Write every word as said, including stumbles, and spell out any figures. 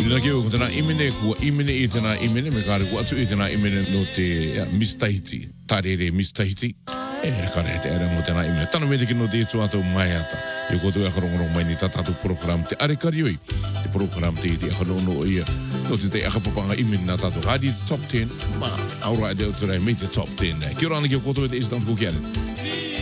Ina ke o tana imene ku imene i tana imene me kare ku atu i tana imene no te mistahiti. Tarere mistahiti. E kare te era mo tana imene. Tano me te ki no te tu atu mai ata. E ko tu e korongorong mai ni tata tu program te are karioi. Te program te te hono no ia. No te te akapapanga imene na tatu. Hadi top ten. Ma aura de uturai me te top ten. Kia ora ana ki o koto e te Istanbul kiale.